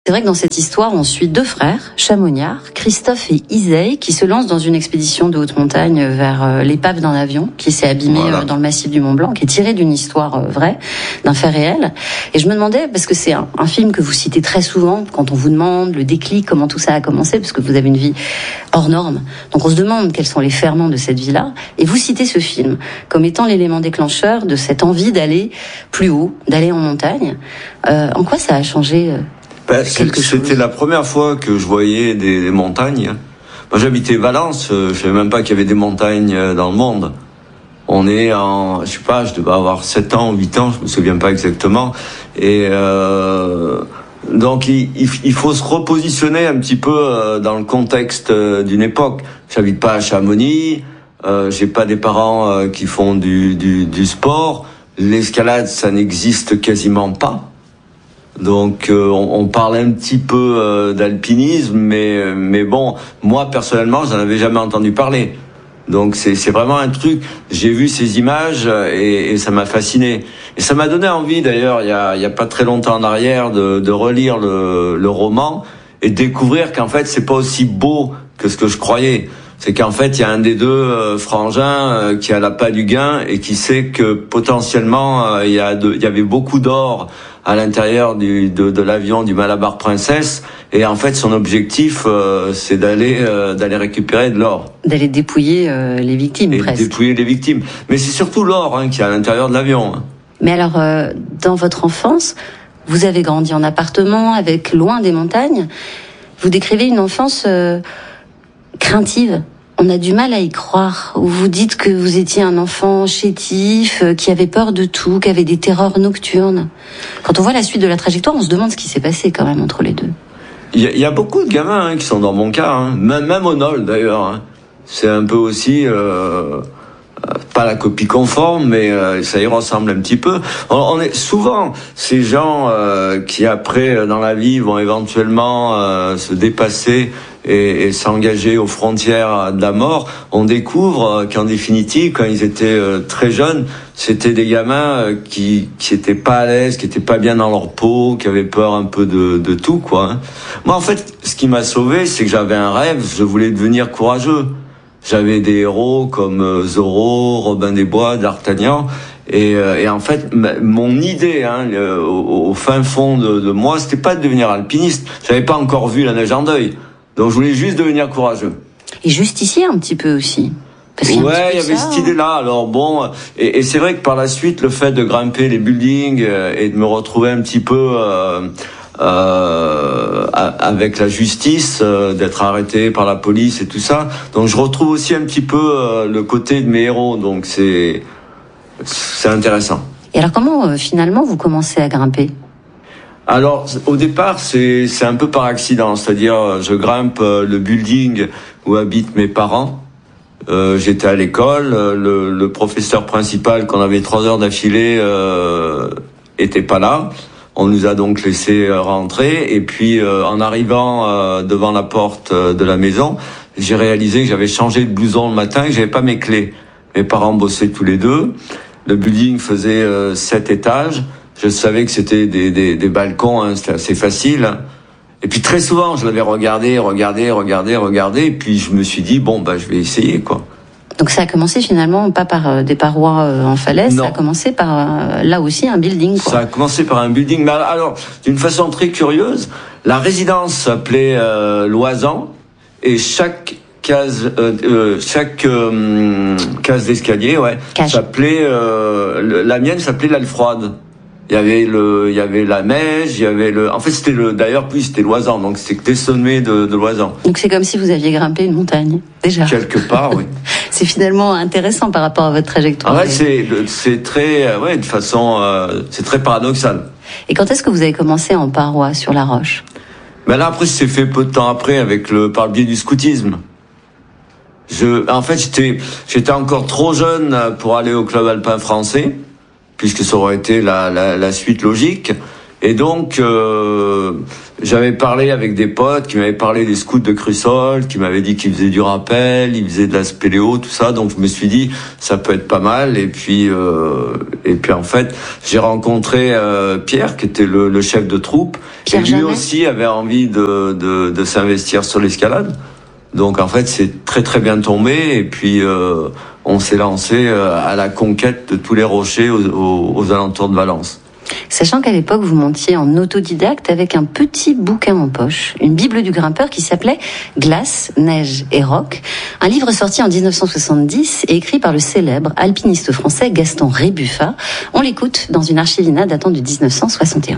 C'est vrai que dans cette histoire, on suit deux frères, chamoniards, Christophe et Iseille, qui se lancent dans une expédition de haute montagne vers l'épave d'un avion qui s'est abîmé dans le massif du Mont Blanc, qui est tiré d'une histoire vraie, d'un fait réel. Et je me demandais, parce que c'est un film que vous citez très souvent quand on vous demande le déclic, comment tout ça a commencé, parce que vous avez une vie hors norme. Donc on se demande quels sont les ferments de cette vie-là. Et vous citez ce film comme étant l'élément déclencheur de cette envie d'aller plus haut, d'aller en montagne. En quoi ça a changé C'était la première fois que je voyais des montagnes. Moi, j'habitais Valence, je savais même pas qu'il y avait des montagnes dans le monde. On est en, je devais avoir 7 ans, 8 ans, je me souviens pas exactement. Et donc, il faut se repositionner un petit peu dans le contexte d'une époque. J'habite pas à Chamonix, j'ai pas des parents qui font du sport. L'escalade, ça n'existe quasiment pas. Donc on parle un petit peu d'alpinisme, mais bon, moi personnellement, j'en avais jamais entendu parler. Donc c'est vraiment un truc. J'ai vu ces images et ça m'a fasciné. Et ça m'a donné envie d'ailleurs, il y a pas très longtemps en arrière, de relire le roman et de découvrir qu'en fait c'est pas aussi beau que ce que je croyais. C'est qu'en fait il y a un des deux frangins qui a l'appât du gain et qui sait que potentiellement il y avait beaucoup d'or à l'intérieur de l'avion du Malabar Princess, et en fait son objectif c'est d'aller récupérer de l'or, d'aller dépouiller les victimes, presque. Dépouiller les victimes, mais c'est surtout l'or qui est à l'intérieur de l'avion. Mais alors dans votre enfance, vous avez grandi en appartement avec loin des montagnes. Vous décrivez une enfance craintive. On a du mal à y croire. Vous dites que vous étiez un enfant chétif, qui avait peur de tout, qui avait des terreurs nocturnes. Quand on voit la suite de la trajectoire, on se demande ce qui s'est passé quand même entre les deux. Il y a beaucoup de gamins qui sont dans mon cas, même au Nol d'ailleurs. C'est un peu aussi pas la copie conforme, mais ça y ressemble un petit peu. On est souvent ces gens qui après dans la vie vont éventuellement se dépasser et s'engager aux frontières de la mort. On découvre qu'en définitive, quand ils étaient très jeunes, c'était des gamins qui étaient pas à l'aise, qui étaient pas bien dans leur peau, qui avaient peur un peu de tout, quoi. Moi, en fait, ce qui m'a sauvé, c'est que j'avais un rêve. Je voulais devenir courageux. J'avais des héros comme Zorro, Robin des Bois, D'Artagnan. Et en fait, mon idée, au fin fond de moi, c'était pas de devenir alpiniste. J'avais pas encore vu la neige en deuil. Donc je voulais juste devenir courageux. Et justicier un petit peu aussi. Ouais, il y avait cette idée-là. Alors bon, et c'est vrai que par la suite, le fait de grimper les buildings et de me retrouver un petit peu avec la justice, d'être arrêté par la police et tout ça. Donc je retrouve aussi un petit peu le côté de mes héros. Donc c'est intéressant. Et alors comment finalement vous commencez à grimper ? Alors, au départ, c'est un peu par accident. C'est-à-dire, je grimpe le building où habitent mes parents. J'étais à l'école. Le professeur principal, qu'on avait 3 heures d'affilée, était pas là. On nous a donc laissé rentrer. Et puis, en arrivant devant la porte de la maison, j'ai réalisé que j'avais changé de blouson le matin et que j'avais pas mes clés. Mes parents bossaient tous les deux. Le building faisait 7 étages. Je savais que c'était des balcons, c'était assez facile. Et puis très souvent, je l'avais regardé, et puis je me suis dit, je vais essayer, quoi. Donc ça a commencé finalement pas par des parois en falaise, non. Ça a commencé par là aussi un building, quoi. Ça a commencé par un building, mais alors, d'une façon très curieuse, la résidence s'appelait Loisan, et chaque case d'escalier, s'appelait la mienne s'appelait l'Alfroide. Il y avait la neige, en fait c'était c'était Loisan, donc c'était des sommets de Loisan. Donc c'est comme si vous aviez grimpé une montagne, déjà. Quelque part, oui. C'est finalement intéressant par rapport à votre trajectoire. Ouais, c'est très, de façon, c'est très paradoxal. Et quand est-ce que vous avez commencé en parois sur la roche? Ben là, après, c'est fait peu de temps après par le biais du scoutisme. En fait, j'étais encore trop jeune pour aller au club alpin français, puisque ça aurait été la suite logique. Et donc, j'avais parlé avec des potes qui m'avaient parlé des scouts de Crussol, qui m'avaient dit qu'ils faisaient du rappel, ils faisaient de la spéléo, tout ça. Donc je me suis dit, ça peut être pas mal. Et puis en fait, j'ai rencontré Pierre, qui était le chef de troupe. Pierre et lui Jamais. Aussi avait envie de s'investir sur l'escalade. Donc en fait, c'est très très bien tombé. Et puis on s'est lancé à la conquête de tous les rochers aux alentours de Valence. Sachant qu'à l'époque, vous montiez en autodidacte avec un petit bouquin en poche, une Bible du grimpeur qui s'appelait Glace, neige et roc, un livre sorti en 1970 et écrit par le célèbre alpiniste français Gaston Rébuffat. On l'écoute dans une archivina datant de 1971.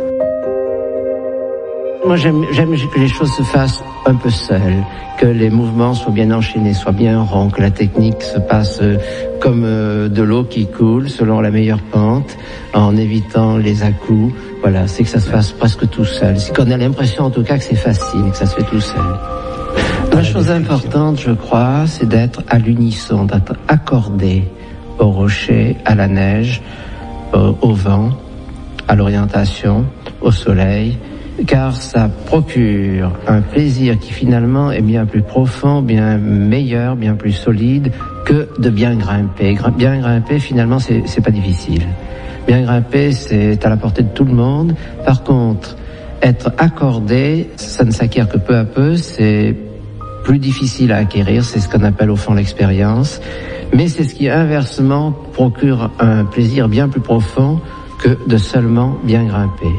Moi, j'aime que les choses se fassent un peu seules, que les mouvements soient bien enchaînés, soient bien ronds, que la technique se passe comme de l'eau qui coule selon la meilleure pente, en évitant les à-coups. Voilà, c'est que ça se fasse presque tout seul. C'est qu'on a l'impression, en tout cas, que c'est facile et que ça se fait tout seul. La chose importante, je crois, c'est d'être à l'unisson, d'être accordé au rocher, à la neige, au vent, à l'orientation, au soleil, car ça procure un plaisir qui finalement est bien plus profond, bien meilleur, bien plus solide que de bien grimper. Bien grimper, finalement, c'est pas difficile. Bien grimper, c'est à la portée de tout le monde. Par contre, être accordé, ça ne s'acquiert que peu à peu, c'est plus difficile à acquérir, c'est ce qu'on appelle au fond l'expérience. Mais c'est ce qui, inversement, procure un plaisir bien plus profond que de seulement bien grimper.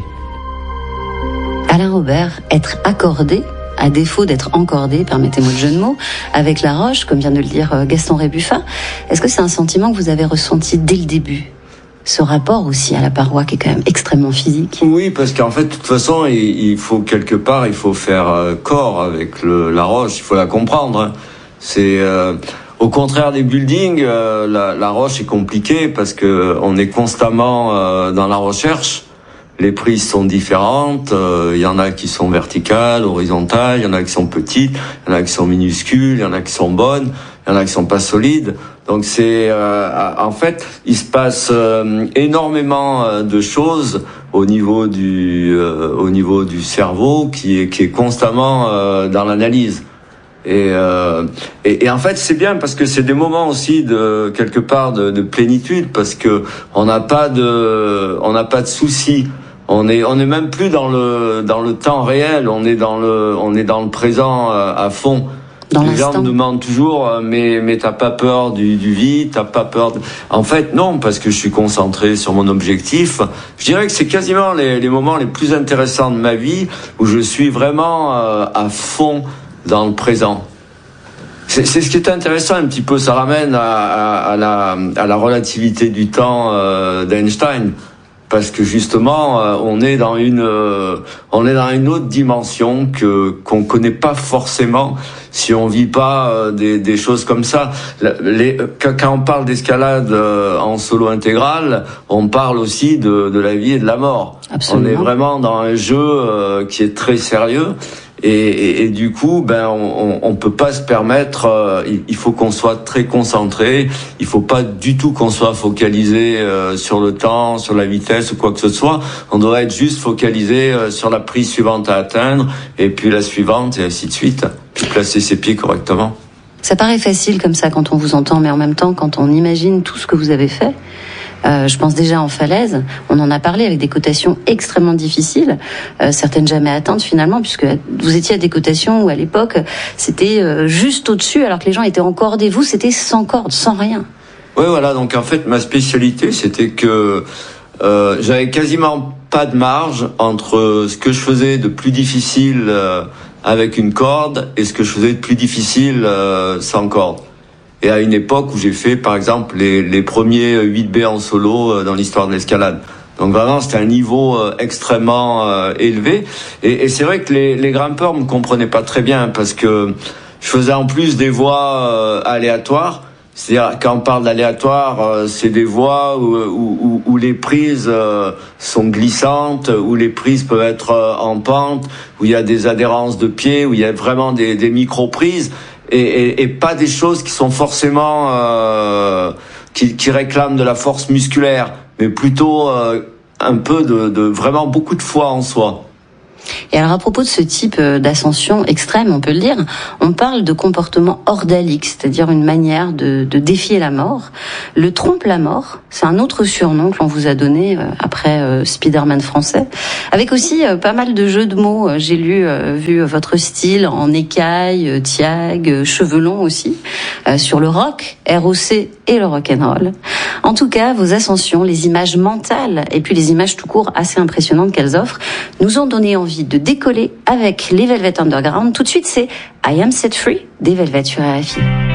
Alain Robert, être accordé, à défaut d'être encordé, permettez-moi le jeu de mots, avec la roche, comme vient de le dire Gaston Rébuffat, est-ce que c'est un sentiment que vous avez ressenti dès le début ? Ce rapport aussi à la paroi qui est quand même extrêmement physique. Oui, parce qu'en fait, de toute façon, il faut quelque part, il faut faire corps avec la roche, il faut la comprendre. Hein. C'est au contraire des buildings, la roche est compliquée parce que on est constamment dans la recherche. Les prises sont différentes, il y en a qui sont verticales, horizontales, il y en a qui sont petites, il y en a qui sont minuscules, il y en a qui sont bonnes, il y en a qui sont pas solides. Donc c'est en fait, il se passe énormément de choses au niveau du cerveau qui est constamment dans l'analyse. Et en fait c'est bien parce que c'est des moments aussi de quelque part de plénitude parce que on n'a pas de soucis. On est même plus dans le temps réel, on est dans le présent à fond. Les gens me demandent toujours mais t'as pas peur du vide, t'as pas peur En fait non, parce que je suis concentré sur mon objectif. Je dirais que c'est quasiment les moments les plus intéressants de ma vie où je suis vraiment à fond dans le présent. C'est ce qui est intéressant un petit peu, ça ramène à la relativité du temps d'Einstein. Parce que justement, on est dans une autre dimension qu'on connaît pas forcément si on vit pas des choses comme ça. Quand on parle d'escalade en solo intégral, on parle aussi de la vie et de la mort. Absolument. On est vraiment dans un jeu qui est très sérieux. Et du coup, on peut pas se permettre. Il faut qu'on soit très concentré. Il faut pas du tout qu'on soit focalisé sur le temps, sur la vitesse ou quoi que ce soit. On doit être juste focalisé sur la prise suivante à atteindre, et puis la suivante, et ainsi de suite. Puis placer ses pieds correctement. Ça paraît facile comme ça quand on vous entend, mais en même temps, quand on imagine tout ce que vous avez fait. Je pense déjà en falaise, on en a parlé avec des cotations extrêmement difficiles, certaines jamais atteintes finalement, puisque vous étiez à des cotations où à l'époque c'était juste au-dessus alors que les gens étaient encordés. Vous, c'était sans corde, sans rien. Oui, voilà, donc en fait ma spécialité c'était que j'avais quasiment pas de marge entre ce que je faisais de plus difficile avec une corde et ce que je faisais de plus difficile sans corde. Et à une époque où j'ai fait, par exemple, les premiers 8B en solo dans l'histoire de l'escalade. Donc vraiment, c'était un niveau extrêmement élevé. Et c'est vrai que les grimpeurs me comprenaient pas très bien parce que je faisais en plus des voies aléatoires. C'est-à-dire, quand on parle d'aléatoire, c'est des voies où les prises sont glissantes, où les prises peuvent être en pente, où il y a des adhérences de pieds, où il y a vraiment des micro-prises. Et pas des choses qui sont forcément qui réclament de la force musculaire, mais plutôt un peu de vraiment beaucoup de foi en soi. Et alors à propos de ce type d'ascension extrême, on peut le dire, on parle de comportement ordalique, c'est-à-dire une manière de défier la mort. Le trompe-la-mort, c'est un autre surnom que l'on vous a donné après Spider-Man français, avec aussi pas mal de jeux de mots. J'ai vu votre style en écaille, tiag, cheveux longs aussi, sur le rock, ROC et le rock'n'roll. En tout cas, vos ascensions, les images mentales et puis les images tout court assez impressionnantes qu'elles offrent, nous ont donné envie de décoller avec les Velvet Underground. Tout de suite, c'est I Am Set Free des Velvet sur RFI.